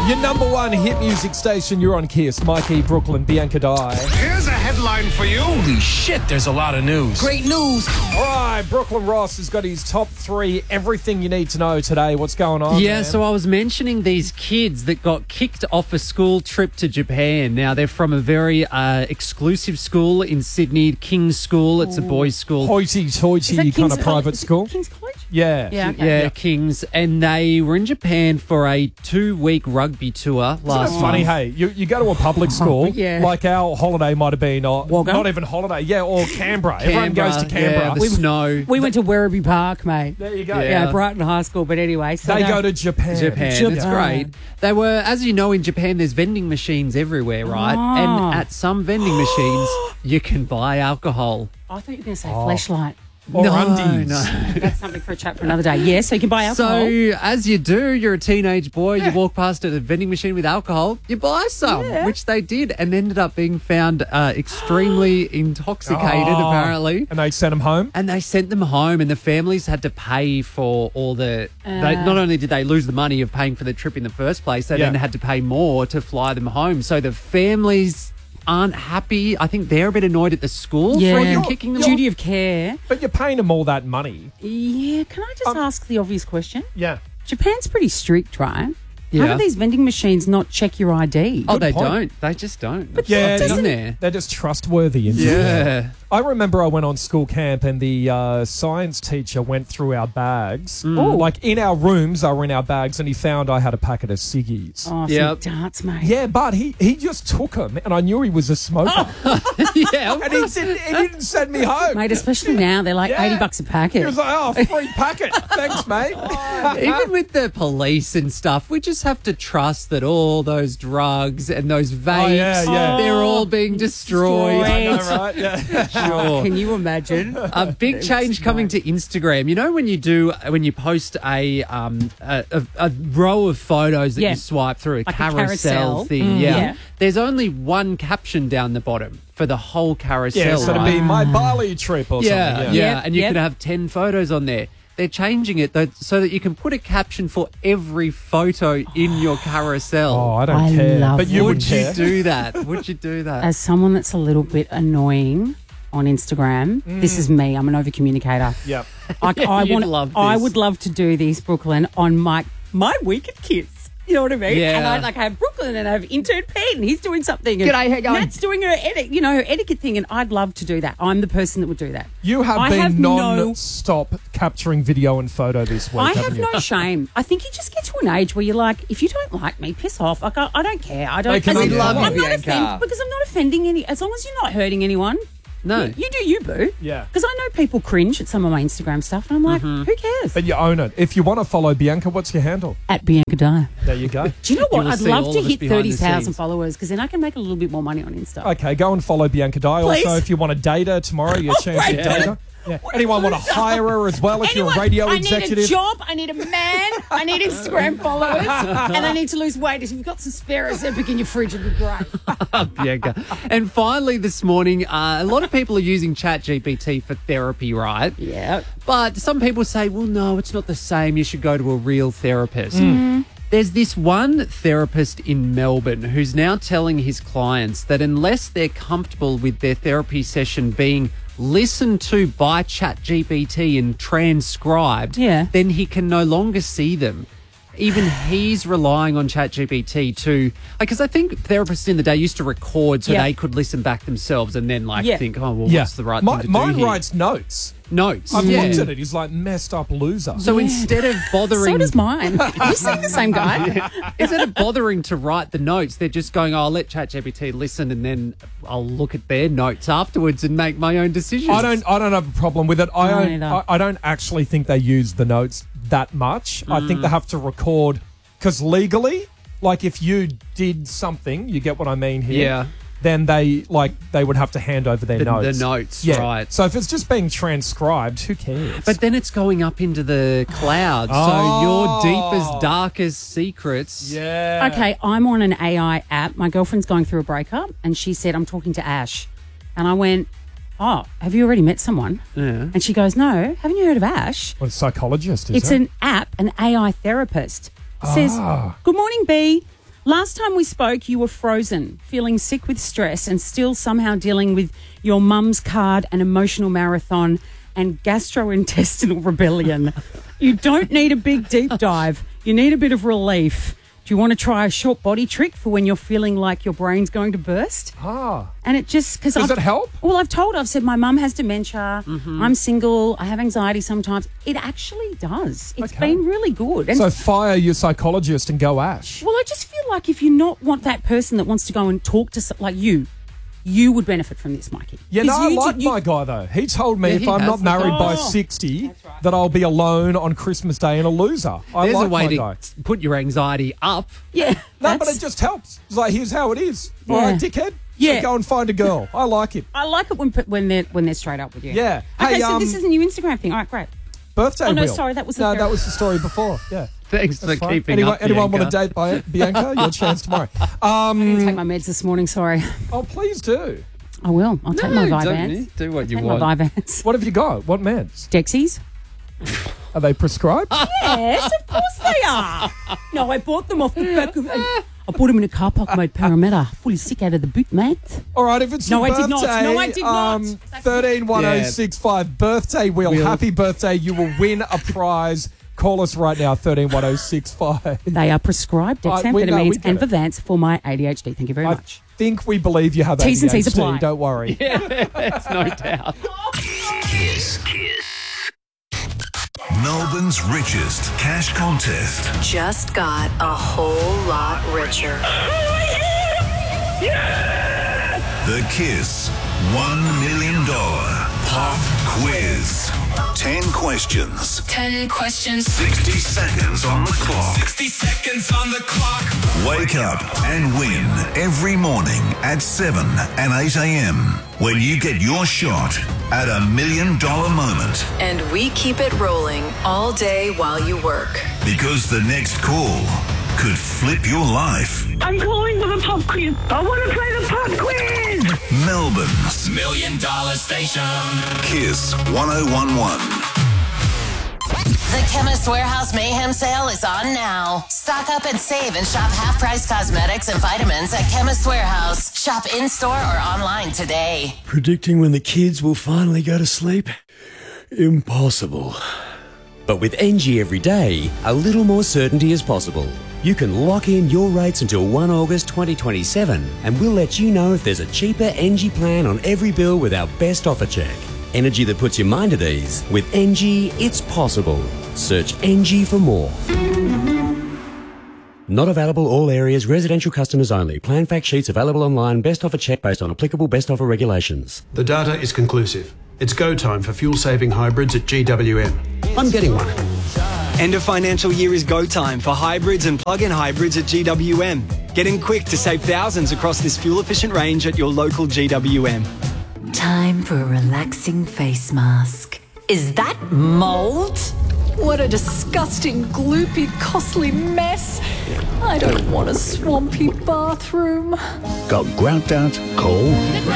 Your number one hit music station, you're on Kiss. Mikey, Brooklyn, Bianca Dye. Here's a headline for you. Holy shit, there's a lot of news. Great news. All right, Brooklyn Ross has got his top three, everything you need to know today. What's going on, Yeah, man? so I was mentioning these kids that got kicked off a school trip to Japan. Now, they're from a very exclusive school in Sydney, King's School. It's a boys' school. Hoity-toity kind of private school. King's College? Yeah. Yeah, okay. Yeah, King's. And they were in Japan for a 2-week rugby tour Isn't last it funny, month. hey, you go to a public school, Yeah. like our holiday might have been, Wagga? not even holiday, or Canberra. Everyone goes to Canberra. Yeah, the snow. We went to Werribee Park, mate. There you go. Yeah. Yeah, Brighton High School. But anyway, so They go to Japan. Japan. It's great. They were, as you know, in Japan, there's vending machines everywhere, right? Oh. And at some vending machines, you can buy alcohol. I thought you were going to say flashlight. Or undies. No. That's something for a chat for another day. Yeah, so you can buy alcohol. So, as you do, you're a teenage boy, you walk past a vending machine with alcohol, you buy some, which they did, and ended up being found extremely intoxicated, Oh. apparently. And they sent them home? And they sent them home, and the families had to pay for all the... not only did they lose the money of paying for the trip in the first place, they then had to pay more to fly them home. So the families aren't happy. I think they're a bit annoyed at the school for even kicking them Duty off. of care. But you're paying them all that money. Yeah, can I just ask the obvious question? Yeah. Japan's pretty strict, right? Yeah. How do these vending machines not check your ID? Oh, they point. don't. They just don't. But Yeah, in there. They're just trustworthy. Yeah. I remember I went on school camp and the science teacher went through our bags. Like in our rooms, they were in our bags, and he found I had a packet of ciggies. Oh, Yep. some darts, mate. Yeah, but he just took them, and I knew he was a smoker. Yeah. And he didn't send me home. Mate, especially now, they're like Yeah. $80 a packet. He was like, oh, free packet. Thanks, mate. Even with the police and stuff, we just have to trust that all those drugs and those vapes, yeah. they're all being destroyed. I know, right? Yeah. Sure. Can you imagine? A big change coming to Instagram. You know when you post a row of photos that Yeah. you swipe through, a Like a carousel carousel. thing. Yeah. There's only one caption down the bottom for the whole carousel. Yeah, so right? it'd be my Bali trip or Yeah, something. yeah, Yep, and you yep. could have 10 photos on there. They're changing it though, so that you can put a caption for every photo in your carousel. Oh, I don't I care. love But you it. would Would you care. do that? Would you do that? As someone that's a little bit annoying on Instagram, this is me. I'm an overcommunicator. Yep. Like, I You'd love I this. would love to do this, Brooklyn, on my weekend kids. You know what I mean? Yeah. And I have Brooklyn and I have intern Pete and he's doing something. And G'day, how you going? Nat's doing her etiquette thing, and I'd love to do that. I'm the person that would do that. You have I been have no- non-stop capturing video and photo this week, I haven't have you? no shame. I think you just get to an age where you're like, if you don't like me, piss off. Like, I don't care. I don't. They can as in, love you, I'm not Bianca. because I'm not offending any. As long as you're not hurting anyone. No. You do you, boo. Yeah. Because I know people cringe at some of my Instagram stuff, and I'm like, who cares? But you own it. If you want to follow Bianca, what's your handle? At Bianca Dye. There you go. Do you know what? will I'd see love all to of us hit behind the 30,000 scenes. followers because then I can make a little bit more money on Insta. Okay, go and follow Bianca Dye. Please. Also, if you want to date her tomorrow, your chance to right. date her. Yeah. Anyone want to hire her as well if you're a radio executive? I need a job, I need a man, I need Instagram followers, and I need to lose weight. If you've got some spare Ozempic in your fridge, it'd be great. Bianca. And finally this morning, a lot of people are using ChatGPT for therapy, right? Yeah. But some people say, well, no, it's not the same. You should go to a real therapist. There's this one therapist in Melbourne who's now telling his clients that unless they're comfortable with their therapy session being listened to by ChatGPT and transcribed, then he can no longer see them. Even he's relying on ChatGPT to, because I think therapists in the day used to record so they could listen back themselves and then think, oh, well, what's the right thing to do Mine here? writes notes. Notes. I've looked at it. He's like messed up loser. So instead of bothering... So does mine. Have you seen the same guy? Instead of bothering to write the notes, they're just going, I'll let ChatGPT listen and then I'll look at their notes afterwards and make my own decisions. I don't have a problem with it. don't either. I don't actually think they use the notes that much. I think they have to record because legally, like if you did something, you get what I mean here. Yeah. Then they would have to hand over their notes. The notes, Yeah. right. So if it's just being transcribed, who cares? But then it's going up into the cloud. So your deepest, darkest secrets... yeah. Okay, I'm on an AI app. My girlfriend's going through a breakup, and she said, I'm talking to Ash. And I went, oh, have you already met someone? Yeah. And she goes, no, haven't you heard of Ash? What, a psychologist, is It's it? an app, an AI therapist. It says, good morning, B. Last time we spoke, you were frozen, feeling sick with stress and still somehow dealing with your mum's card and emotional marathon and gastrointestinal rebellion. You don't need a big deep dive. You need a bit of relief. Do you want to try a short body trick for when you're feeling like your brain's going to burst? And it just... Does it help? Well, I've said my mum has dementia. I'm single. I have anxiety sometimes. It actually does. It's been really good. And so fire your psychologist and go Ash. Well, I just feel like if you not want that person that wants to go and talk to, like you would benefit from this, Mikey. Yeah, no, I like my guy, though. He told me if I'm not married by 60, that I'll be alone on Christmas Day and a loser. There's like a way my to guy. put your anxiety up. Yeah. No, but it just helps. It's like, here's how it is. All right, dickhead? Yeah. So go and find a girl. I like it. I like it when they're straight up with you. Yeah. Okay, Hey, so this is a new Instagram thing. All right, great. Birthday Oh, no, wheel. sorry, that was No, that was the story before. Yeah. Thanks That's for fine. keeping up, Anyone want Bianca. to date Bianca? Your chance tomorrow. I didn't take my meds this morning, sorry. Oh, please do. I will. I'll take my don't Vyvanse. you? Do what you Take want. my Vyvanse. What have you got? What meds? Dexies? Are they prescribed? Yes, of course they are. No, I bought them off the back of... I bought them in a car park made Parramatta. Fully sick out of the boot, mate. All right, if it's No, your I did birthday, not. No, I did not. 131065 birthday wheel. Wheel. Happy birthday. You will win a prize. Call us right now, 131065. They are prescribed Right, we know, we dexamphetamines get and it. Vyvanse for my ADHD. Thank you very I much. think we believe you have T's and C's ADHD. apply. Don't worry. There's no doubt. Kiss. Melbourne's richest cash contest. Just got a whole lot richer. The Kiss $1 million pop quiz. 10 questions. 10 questions. 60 seconds on the clock. 60 seconds on the clock. Wake up and win every morning at 7 and 8 a.m. when you get your shot at $1 million moment. And we keep it rolling all day while you work. Because the next call could flip your life. I'm calling for the pop quiz. I want to play the pop quiz. Melbourne's $1 million station. Kiss 1011. The Chemist Warehouse Mayhem Sale is on now. Stock up and save and shop half-price cosmetics and vitamins at Chemist Warehouse. Shop in-store or online today. Predicting when the kids will finally go to sleep? Impossible. But with NG every day, a little more certainty is possible. You can lock in your rates until 1 August 2027 and we'll let you know if there's a cheaper NG plan on every bill with our best offer check. Energy that puts your mind at ease. With NG, it's possible. Search NG for more. Not available all areas, residential customers only. Plan fact sheets available online, best offer check based on applicable best offer regulations. The data is conclusive. It's go time for fuel-saving hybrids at GWM. I'm getting one. End of financial year is go time for hybrids and plug-in hybrids at GWM. Get in quick to save thousands across this fuel-efficient range at your local GWM. Time for a relaxing face mask. Is that mold? What a disgusting, gloopy, costly mess. I don't want a swampy bathroom. Got grout out? Call.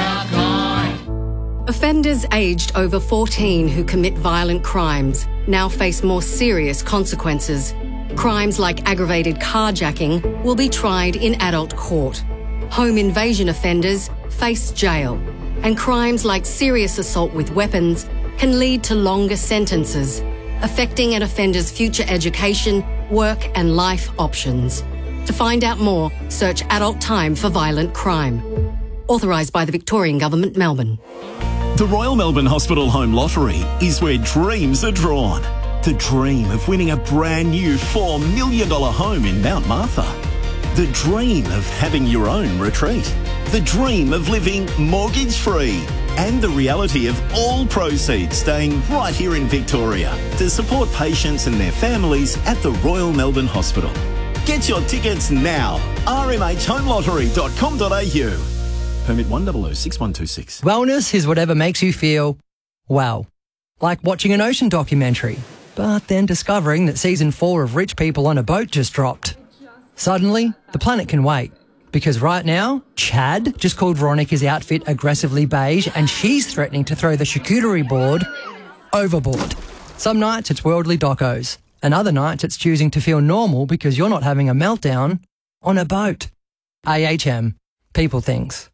Offenders aged over 14 who commit violent crimes now face more serious consequences. Crimes like aggravated carjacking will be tried in adult court. Home invasion offenders face jail. And crimes like serious assault with weapons can lead to longer sentences, affecting an offender's future education, work and life options. To find out more, search Adult Time for Violent Crime. Authorised by the Victorian Government, Melbourne. The Royal Melbourne Hospital Home Lottery is where dreams are drawn. The dream of winning a brand new $4 million home in Mount Martha. The dream of having your own retreat. The dream of living mortgage-free. And the reality of all proceeds staying right here in Victoria to support patients and their families at the Royal Melbourne Hospital. Get your tickets now. rmhhomelottery.com.au. Permit 1006126. Wellness is whatever makes you feel well. Like watching an ocean documentary, but then discovering that season 4 of Rich People on a Boat just dropped. Suddenly, the planet can wait. Because right now, Chad just called Veronica's outfit aggressively beige and she's threatening to throw the charcuterie board overboard. Some nights it's worldly docos, and other nights it's choosing to feel normal because you're not having a meltdown, on a boat. AHM. People things.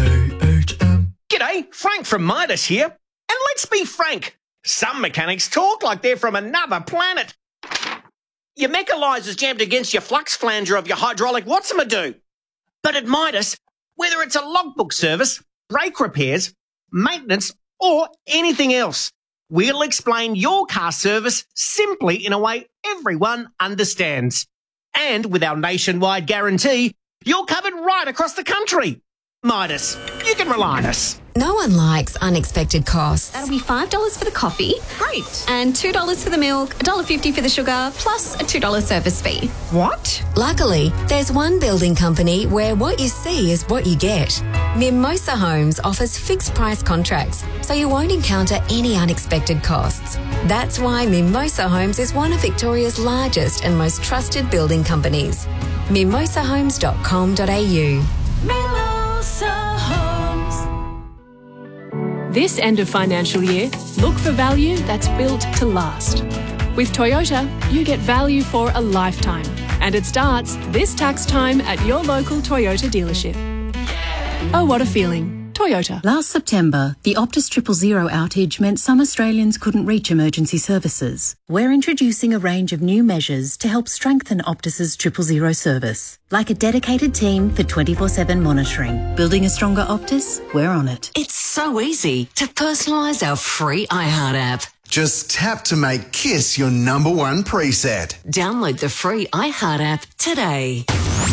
G'day, Frank from Midas here. And let's be frank, some mechanics talk like they're from another planet. Your mechaniser's jammed against your flux flanger of your hydraulic what's-a-do. But at Midas, whether it's a logbook service, brake repairs, maintenance, or anything else, we'll explain your car service simply in a way everyone understands. And with our nationwide guarantee, you're covered right across the country. Midas, you can rely on us. No one likes unexpected costs. That'll be $5 for the coffee. Great. And $2 for the milk, $1.50 for the sugar, plus a $2 service fee. What? Luckily, there's one building company where what you see is what you get. Mimosa Homes offers fixed price contracts, so you won't encounter any unexpected costs. That's why Mimosa Homes is one of Victoria's largest and most trusted building companies. mimosahomes.com.au. Mimosa Homes. This end of financial year, look for value that's built to last. With Toyota, you get value for a lifetime. And it starts this tax time at your local Toyota dealership. Oh, what a feeling. Toyota. Last September, the Optus 000 outage meant some Australians couldn't reach emergency services. We're introducing a range of new measures to help strengthen Optus's 000 service, like a dedicated team for 24/7 monitoring. Building a stronger Optus? We're on it. It's so easy to personalise our free iHeart app. Just tap to make Kiss your number one preset. Download the free iHeart app today.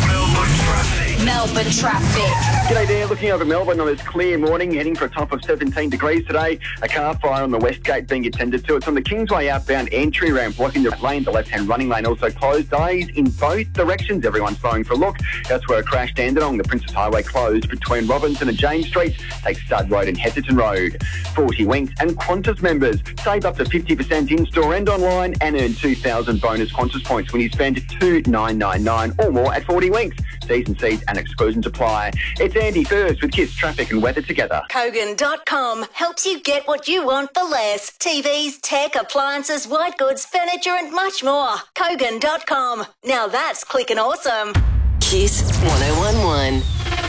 Melbourne traffic. G'day there, looking over Melbourne on this clear morning, heading for a top of 17 degrees today. A car fire on the West Gate being attended to. It's on the Kingsway outbound entry ramp, blocking the lane. The left-hand running lane also closed. Delays in both directions. Everyone's slowing for a look. That's where a crash Dandenong. The Princess Highway closed between Robinson and James Street. Take Stud Road and Heatherton Road. 40 Winks and Qantas members save up to 50% in-store and online and earn 2,000 bonus Qantas points when you spend $2,999 or more at 40 Winks. T's and C's and exclusions apply. It's Andy first with Kiss Traffic and Weather together. Kogan.com helps you get what you want for less. TVs, tech, appliances, white goods, furniture and much more. Kogan.com. Now that's clicking awesome. Kiss 1011.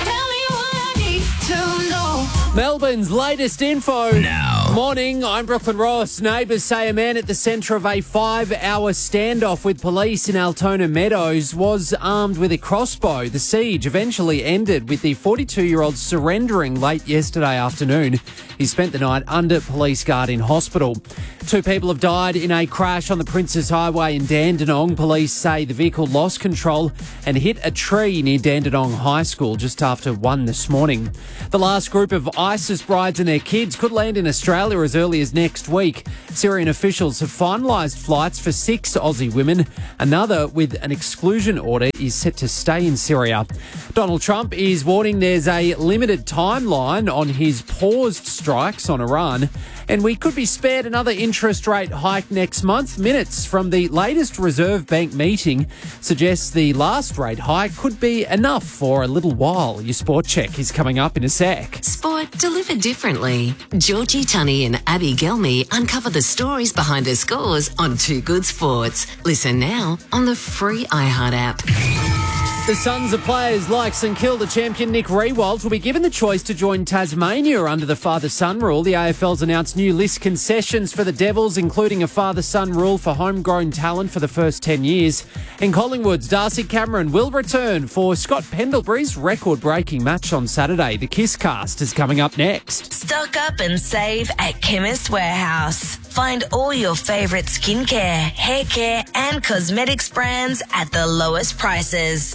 Melbourne's latest info. Now. Morning, I'm Brooklyn Ross. Neighbours say a man at the centre of a 5-hour standoff with police in Altona Meadows was armed with a crossbow. The siege eventually ended with the 42-year-old surrendering late yesterday afternoon. He spent the night under police guard in hospital. 2 people have died in a crash on the Princess Highway in Dandenong. Police say the vehicle lost control and hit a tree near Dandenong High School just after 1 this morning. The last group of ISIS brides and their kids could land in Australia as early as next week. Syrian officials have finalised flights for 6 Aussie women. Another with an exclusion order is set to stay in Syria. Donald Trump is warning there's a limited timeline on his paused strikes on Iran, and we could be spared another interest rate hike next month. Minutes from the latest Reserve Bank meeting suggests the last rate hike could be enough for a little while. Your sport check is coming up in a sec. Sport delivered differently. Georgie Tunney and Abby Gelmy uncover the stories behind her scores on Too Good Sports. Listen now on the free iHeart app. The sons of players like St Kilda champion Nick Riewoldt will be given the choice to join Tasmania under the father-son rule. The AFL's announced new list concessions for the Devils, including a father-son rule for homegrown talent for the first 10 years. In Collingwood's Darcy Cameron will return for Scott Pendlebury's record-breaking match on Saturday. The Kiss Cast is coming up next. Stock up and save at Chemist Warehouse. Find all your favourite skincare, hair care and cosmetics brands at the lowest prices.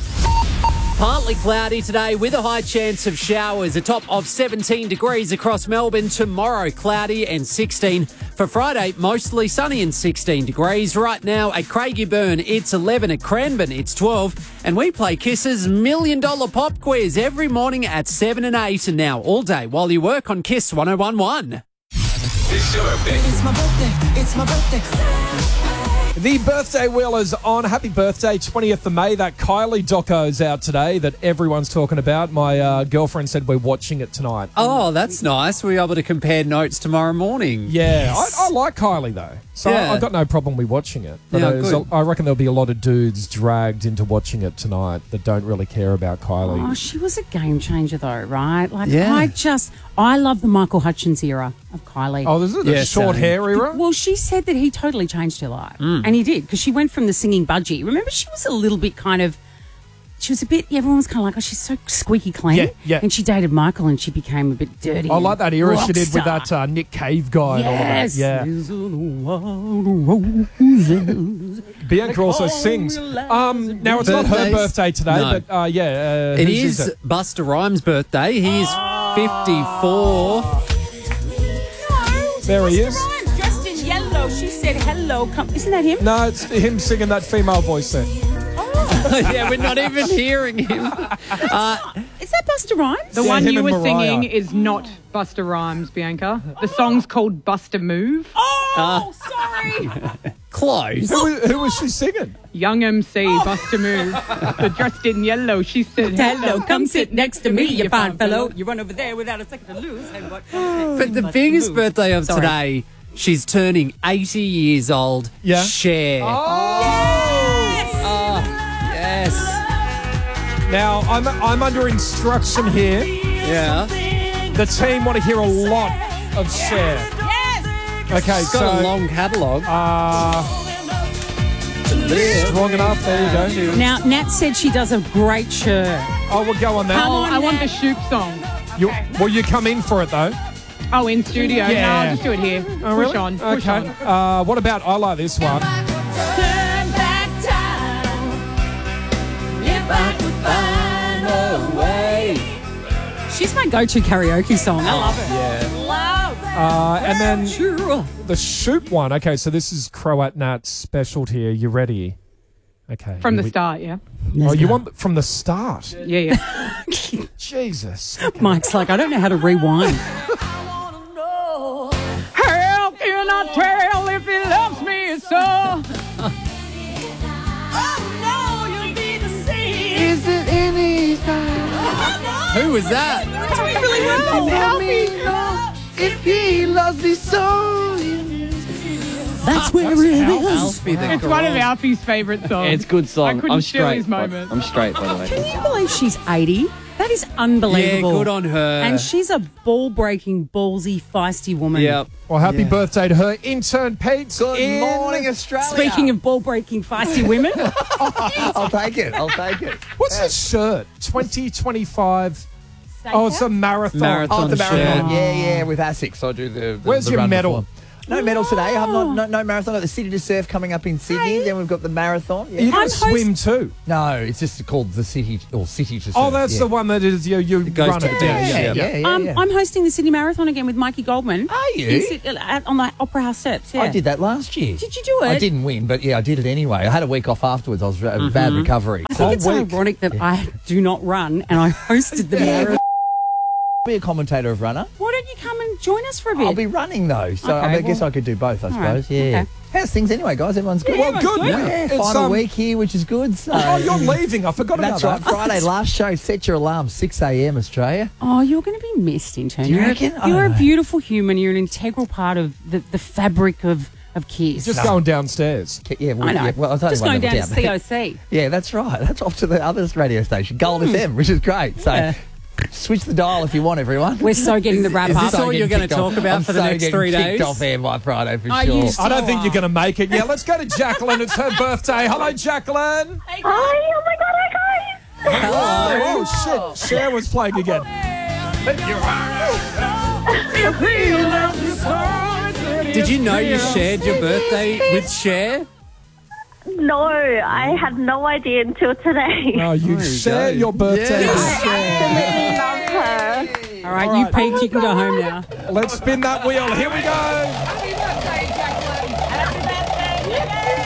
Partly cloudy today with a high chance of showers. A top of 17 degrees across Melbourne. Tomorrow, cloudy and 16. For Friday, mostly sunny and 16 degrees. Right now at Craigieburn, it's 11. At Cranbourne, it's 12. And we play Kiss's $1 Million Pop Quiz every morning at 7 and 8. And now all day while you work on Kiss 1011. It's your birthday. It's my birthday. It's my birthday. The birthday wheel is on. Happy birthday, 20th of May. That Kylie doco's out today that everyone's talking about. My girlfriend said we're watching it tonight. Oh, that's nice. We're able to compare notes tomorrow morning. Yeah, I like Kylie, though. So Yeah. I've got no problem with watching it. But Yeah, good. I reckon there'll be a lot of dudes dragged into watching it tonight that don't really care about Kylie. Oh, she was a game changer, though, right? Like, Yeah. I love the Michael Hutchins era of Kylie. Oh, is it the short hair era? Well, she said that he totally changed her life. Mm. And he did, because she went from the singing budgie. Remember, she was a little bit everyone was kind of like, oh, she's so squeaky clean. Yeah, yeah. And she dated Michael and she became a bit dirty. I like that era rock she did with star. that Nick Cave guy Yes. and all of that. Yeah. Bianca also sings. Now, it's not her birthday today, No. but It whose is it? Busta Rhymes' birthday. He is 54. There he is. Rhymes, dressed in yellow. She said, hello. Isn't that him? No, it's him singing that female voice there. Yeah, we're not even hearing him. Is that Busta Rhymes? The one you were singing is not Busta Rhymes, Bianca. The song's called Busta Move. Oh, sorry. Close. Who was she singing? Young MC, Busta Move. The dressed in yellow. She said, Hello, come sit next to me, you fine fellow. You run over there without a second to lose. And what But the biggest birthday of Sorry. today, she's turning 80 years old. Yeah. Cher. Yes. Now, I'm under instruction here. Yeah. The team want to hear a lot of Cher. Yes. Okay, She's got a long catalogue. Strong enough. There you go. Now, Nat said she does a great shirt. Oh, we'll go on that. Come on, I want Nat. the Shoop song. Will you come in for it, though? Oh, in studio? Yeah. No, I'll just do it here. Oh, Push really? on. Push Okay. on. What about, I like this one. Turn back time if I could find a way. She's my go-to karaoke song. I love it. Yeah. Love. And then the Shoop one. Okay, so this is Croat Nat's specialty. Are you ready? Okay. From here the start, yeah. Oh, you want from the start? Yeah, yeah. Jesus. Mike's like, I don't know how to rewind. How can I tell if he loves me so? Is it any Who was that? That's really well. If he loves me so. That's where it is. Alfie the It's one of Girl. Alfie's favourite songs. It's a good song. I couldn't I'm steal straight. his moment. I'm straight, by the way. Can you believe she's 80? That is unbelievable. Yeah, good on her. And she's a ball-breaking, ballsy, feisty woman. Yep. Well, happy birthday to her. Intern Pete. Good morning, Australia. Speaking of ball-breaking, feisty women. I'll take it. I'll take it. What's this shirt? 2025. Oh, it's a marathon. Oh, the marathon. shirt. Yeah, with ASICS. I do the Where's the your run medal? before. No medal today. I've no marathon. I've got the City to Surf coming up in Sydney. Then we've got the marathon. Yeah. You can swim too. No, it's just called the City to Surf. Oh, that's the one that is you goes run to it. the Yeah. I'm hosting the Sydney Marathon again with Mikey Goldman. Are you? On the Opera House steps, yeah. I did that last year. Did you do it? I didn't win, but yeah, I did it anyway. I had a week off afterwards. I was bad recovery. I think it's ironic that I do not run and I hosted the marathon. Be a commentator of runner. Why don't you come and join us for a bit? I'll be running though, so Okay, I guess well- I could do both. I All right, suppose. Yeah. okay. How's things anyway, guys? Everyone's good. Well, good. Yeah, It's, final week here, which is good. So. Oh, you're leaving. I forgot That's about right. that. Friday, last show. Set your alarm, 6 a.m. Australia. Oh, you're going to be missed, intern. Do you reckon? I You're don't a know. beautiful human. You're an integral part of the fabric of Kiss. Just going downstairs. Yeah, well, I know. Yeah, well, I'll tell Just you one going down level to COC. Yeah, that's right. That's off to the other radio station, Gold FM, which is great. So. Yeah. Switch the dial if you want, everyone. We're so getting the wrap Is up. this all you're going to talk about for the next 3 days? Kicked off air by Friday for Are sure. you I don't think you're going to make it. Yeah, let's go to Jacqueline. It's her birthday. Hello, Jacqueline. Hi, oh my god, hi guys. Hello. Oh, shit. Cher was playing again. Did you know you shared your birthday with Cher? No, I had no idea until today. Oh, you share your birthday with Cher. Absolutely love her. All right, you peaked. You can go home now. Let's spin that wheel. Here we go.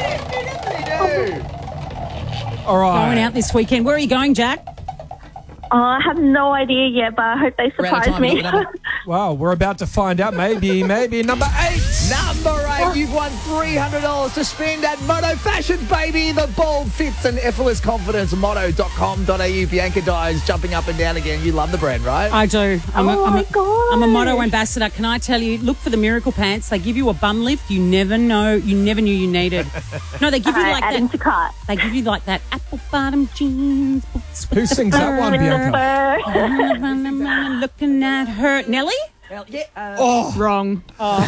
All right. Going out this weekend. Where are you going, Jack? I have no idea yet, but I hope they surprise me. Wow, we're about to find out. Maybe number 8. Number 8, you've won $300 to spend at Moto Fashion, baby. The bold fits and effortless confidence. Moto.com.au. Bianca Dyer's jumping up and down again. You love the brand, right? I do. Oh my God. I'm a Moto ambassador. Can I tell you, look for the Miracle Pants. They give you a bum lift you never knew you needed. No, they give you like add that. into cart. They give you like that apple bottom jeans. Who sings that one, Bianca? Looking at her. Nelly? Wrong.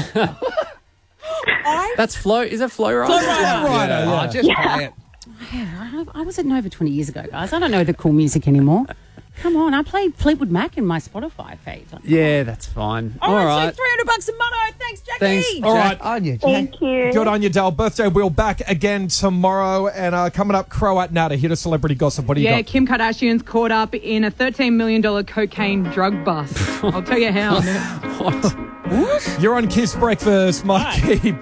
That's Flo. Is it Flo Rida? Flo Rida. Yeah. Just play it. Yeah, I was at Nova 20 years ago, guys. I don't know the cool music anymore. Come on, I played Fleetwood Mac in my Spotify feed. Yeah, that's fine. All right. So $300 a Moto. Thanks, Jackie. Thanks, All right. On you, Jack. Thank you. Good on you, Dale. Birthday wheel back again tomorrow. And coming up, Croat Nata. Hit a celebrity gossip. What do you got? Kim Kardashian's caught up in a $13 million cocaine drug bust. I'll tell you how. You're on Kiss Breakfast, Mikey.